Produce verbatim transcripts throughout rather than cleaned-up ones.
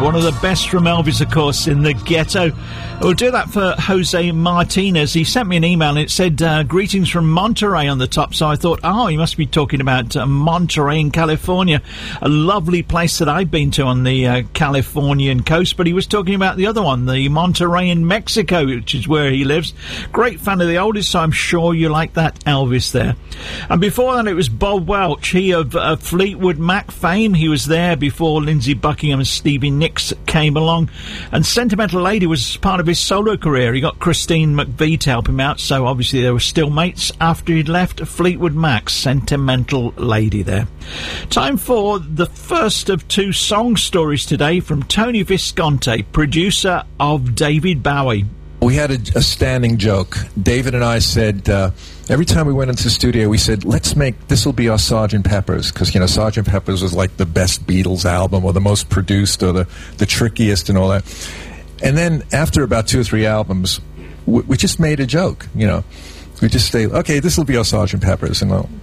One of the best from Elvis, of course, in the ghetto. We'll do that for Jose Martinez. He sent me an email and it said, uh, greetings from Monterey on the top. So I thought, oh, he must be talking about uh, Monterey in California, a lovely place that I've been to on the uh, Californian coast. But he was talking about the other one, the Monterey in Mexico, which is where he lives. Great fan of the oldies, so I'm sure you like that Elvis there. And before that, it was Bob Welch, he of uh, Fleetwood Mac fame. He was there before Lindsey Buckingham and Stevie Nicks came along. And Sentimental Lady was part of his solo career. He got Christine McVie to help him out, so obviously they were still mates after he'd left Fleetwood Mac's Sentimental Lady there. Time for the first of two song stories today from Tony Visconti, producer of David Bowie. We had a, a standing joke. David and I said, uh, every time we went into the studio, we said, let's make, this will be our Sergeant Pepper's, because, you know, Sergeant Pepper's was like the best Beatles album, or the most produced, or the, the trickiest and all that. And then after about two or three albums, we, we just made a joke, you know. We just say, okay, this will be our Sergeant Pepper's. And all.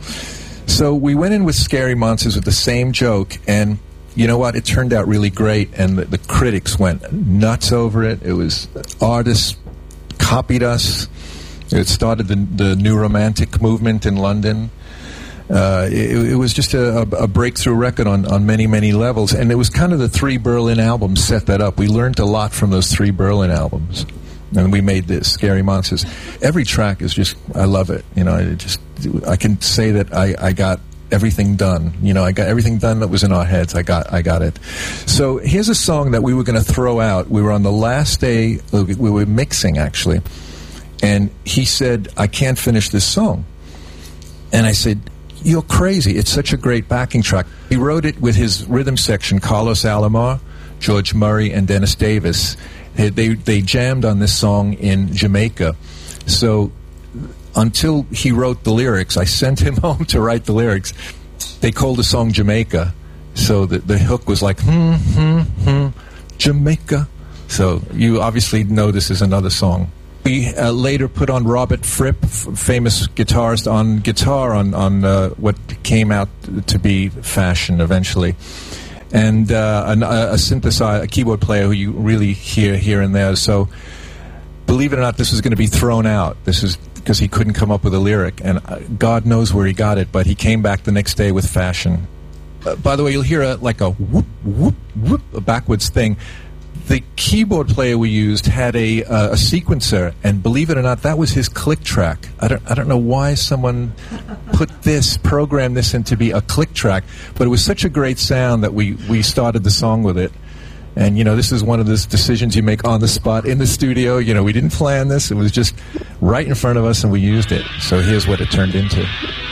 So we went in with Scary Monsters with the same joke, and you know what? It turned out really great, and the, the critics went nuts over it. It was, artists copied us. It started the, the new romantic movement in London. Uh, it, it was just a, a breakthrough record on, on many, many levels. And it was kind of the three Berlin albums set that up. We learned a lot from those three Berlin albums. And we made this, Scary Monsters. Every track is just, I love it. You know, I just, I can say that I, I got everything done. You know, I got everything done that was in our heads. I got, I got it. So here's a song that we were going to throw out. We were on the last day, we were mixing actually. And he said, I can't finish this song. And I said, you're crazy. It's such a great backing track. He wrote it with his rhythm section, Carlos Alomar, George Murray, and Dennis Davis. They, they, they jammed on this song in Jamaica. So until he wrote the lyrics, I sent him home to write the lyrics. They called the song Jamaica. So the, the hook was like, hmm, hmm, hmm, Jamaica. So you obviously know this is another song. We uh, later put on Robert Fripp, f- famous guitarist, on guitar on, on uh, what came out to be Fashion eventually. And uh, an, a synthesizer, a keyboard player who you really hear here and there. So believe it or not, this was going to be thrown out. This is because he couldn't come up with a lyric. And uh, God knows where he got it, but he came back the next day with Fashion. Uh, by the way, you'll hear a, like a whoop, whoop, whoop, a backwards thing. The keyboard player we used had a uh, a sequencer, and believe it or not, that was his click track. I don't I don't know why someone put this, programmed this in to be a click track, but it was such a great sound that we, we started the song with it. And, you know, this is one of those decisions you make on the spot in the studio. You know, we didn't plan this. It was just right in front of us, and we used it. So here's what it turned into.